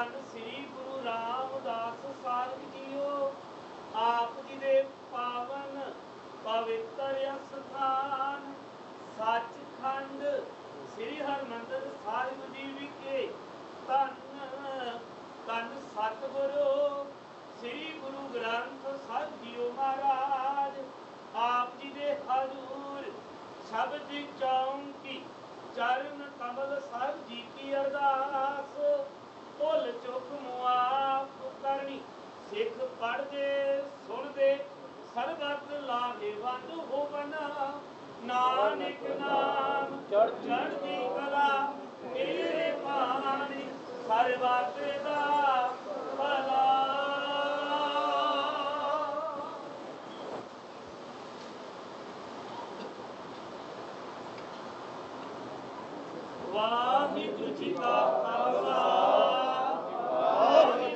ਧੰਨ ਸ੍ਰੀ ਗੁਰੂ ਰਾਮਦਾਸ ਸਾਹਿਬ ਜੀਓ। ਆਪ ਜੀ ਦੇ ਪਾਵਨ ਪਵਿੱਤਰ ਅਸਥਾਨ ਸੱਚਖੰਡ ਸ੍ਰੀ ਹਰਿਮੰਦਰ ਸਾਹਿਬ ਜੀ ਵਿਖੇ ਧੰਨ ਧੰਨ ਸਤਿਗੁਰੂ ਸ੍ਰੀ ਗੁਰੂ ਗ੍ਰੰਥ ਸਾਹਿਬ ਜੀਓ ਮਹਾਰਾਜ ਆਪ ਜੀ ਦੇ ਹਜ਼ੂਰ ਸ਼ਬਦ ਚੌਂਕੀ ਚਰਨ ਕਮਲ ਸਾਹਿਬ ਜੀ ਕੀ ਅਰਦਾਸ। ਭੁੱਲ ਚੁੱਕ ਮੁਆਫ ਕਰਨੀ ਸਿੱਖ ਪੜ੍ਹਦੇ ਸੁਣਦੇ ਸਰਬਤ ਲਾਹੇਵੰਦ ਹੋਵਨ। ਨਾਨਕ ਨਾਮ ਚੜ੍ਹਦੀ ਕਲਾ ਤੇਰੇ ਬਾਣੀ ਸਰਬਤ ਦਾ ਭਲਾ। ਵਾਹਿਗੁਰੂ ਜੀ ਕਾ